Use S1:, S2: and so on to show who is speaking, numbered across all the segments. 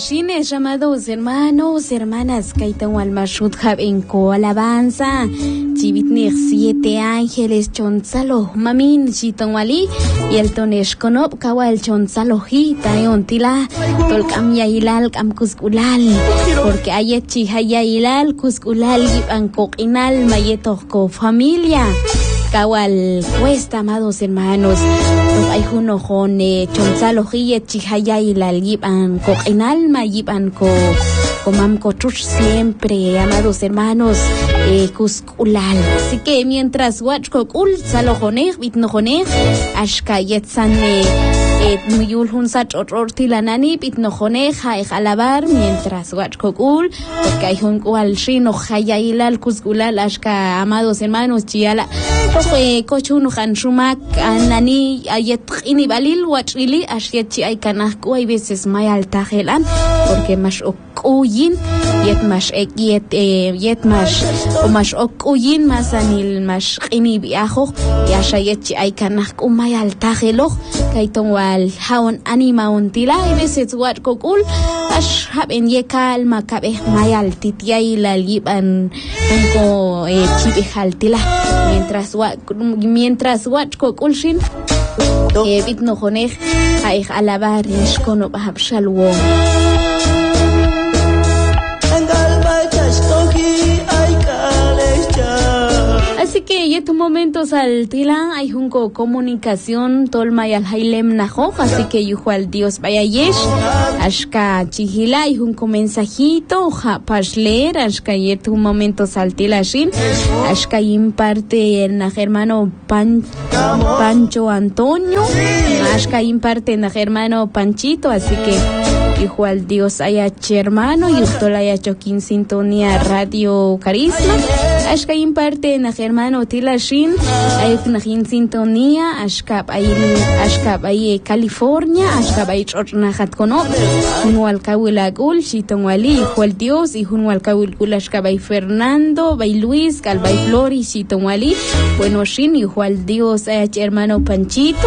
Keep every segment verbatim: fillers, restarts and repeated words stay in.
S1: Shines, llamados hermanos, hermanas, Kaitan Walmashut Hab en Coalabanza, Chivitnir Siete Ángeles, Chonzalo, Mamin, Chitonwali, y el Tonesh Konop, Kawal Chonzalojita, Yontila, Tolkam Yailal, Kam Cusculal, porque Ayet Chihaya Ilal, Cusculal, Giban Coquinal, Mayetoko familia. Kawal cuesta, amados hermanos, hay uno con chonzalojía chihaya y la yiban co en alma yiban co comam cochuch siempre, amados hermanos, eh, cusculal. Así que mientras watchco kul salojonej bitnojonej ashkayet san et muyul hun sach ortilanani bitnojonej hay alabar mientras watchco kul porque hay un cual shino haya ilal cusculal ashka, amados hermanos, chiala Oye, cochuno hansumak anani ayet ini balil wachili ashietchi ay kanahku hay veces may altajelan porque mas okuyin yet mas yet yet mas o mas okuyin mas anil mas ini biajo ya shayetchi ay kanahku may altajelo kaiton wal haon anima untila hay veces wat kokul ash haben yekal makabe may altitia y la liban unko chibi haltila mientras mientras watchko kulshin eh bitno khonej ay alabar ishkono bahab shalom. Así que y estos momentos al tila hay junco comunicación tolma y al hailem najo, así que yujual Dios vaya yesh ashka chihila y junco mensajito ja pasler ashka y estos momentos al tila shin ashka imparte el hermano Pan, Pancho Antonio ashka imparte el hermano Panchito, así que igual Dios haya hermano y usted haya choquín sintonía Radio Carisma ashka imparte en hermano Tilashin hay en sintonía ashka ahí ashka ahí California ashka ahí chornahat kono uno al kawila gul chitonwali igual Dios y uno al kawil gul ashka ahí Fernando ahí Luis calbay Flori chitonwali bueno shin igual Dios haya hermano Panchito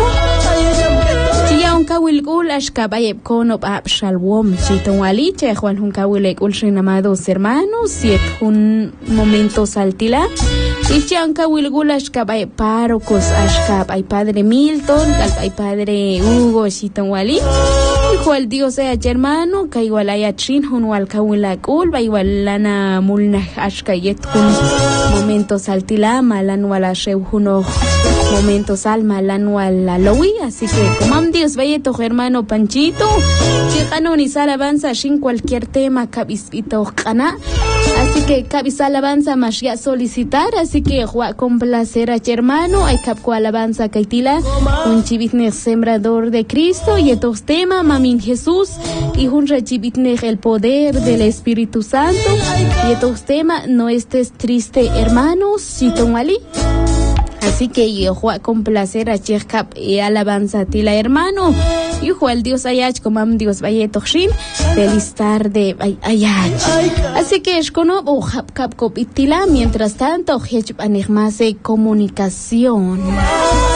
S1: un kawil gul ashka bayeb kono bab shalom chitonwali che Juan un kawil gul shin amados hermanos siet un momento saltila y che un kawil gul ashka bayeb párocos ashka bay padre Milton bay padre Hugo chitonwali igual Dios sea hermano que igual haya chin un wal kawil gul bay walana mulna ashka yet un momento saltila malan wala sheu uno momentos alma anual la lowi, así que como Dios vaya tu hermano Panchito que canonizar avanza sin cualquier tema cabispito cana, así que cabis alabanza más ya solicitar, así que juega con placer a hermano hay cap cual alabanza caitila un chivitne sembrador de Cristo y estos temas mamin Jesús y un chivitne el poder del Espíritu Santo y estos temas no estés triste hermanos si tomali. Así que yo juego con placer a Chirkap y alabanza a ti la hermano. Yo juego al Dios Ayach como am Dios vaya toxin. Feliz tarde Ayach. Así que es con o hap cap copitila mientras tanto hech panigmase comunicación.